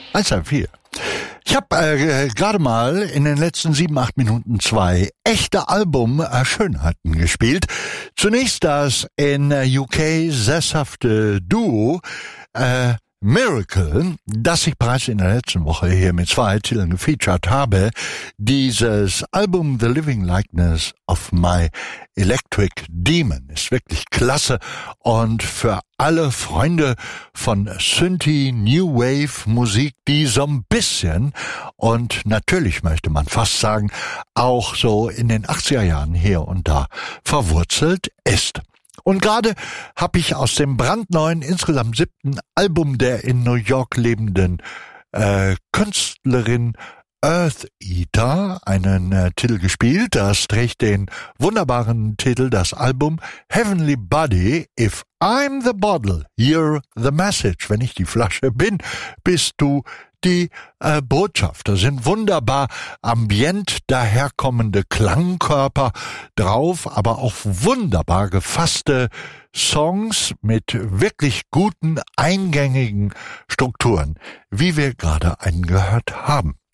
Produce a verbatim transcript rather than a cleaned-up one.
eins eins vier. Ich habe äh, gerade mal in den letzten sieben, acht Minuten zwei echte Album-Schönheiten gespielt. Zunächst das in U K sesshafte Duo äh, Miracle, das ich bereits in der letzten Woche hier mit zwei Titeln gefeatured habe. Dieses Album The Living Likeness of My Electric Demon ist wirklich klasse und für alle Freunde von Synthie New Wave Musik, die so ein bisschen und natürlich möchte man fast sagen, auch so in den achtziger Jahren hier und da verwurzelt ist. Und gerade habe ich aus dem brandneuen, insgesamt siebten Album der in New York lebenden äh, Künstlerin Earth Eater einen äh, Titel gespielt. Das trägt den wunderbaren Titel, das Album Heavenly Body, If I'm the Bottle, You're the Message. Wenn ich die Flasche bin, bist du die äh, Botschaft. Da sind wunderbar ambient daherkommende Klangkörper drauf, aber auch wunderbar gefasste Songs mit wirklich guten, eingängigen Strukturen, wie wir gerade einen gehört haben.